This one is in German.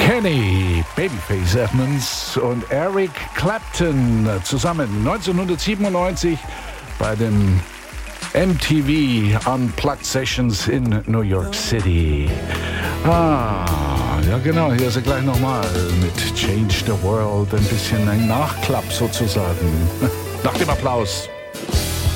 Kenny, Babyface Edmonds und Eric Clapton zusammen 1997 bei den MTV Unplugged Sessions in New York City. Ja genau, hier ist er gleich nochmal mit Change the World, ein bisschen ein Nachklapp sozusagen. Nach dem Applaus.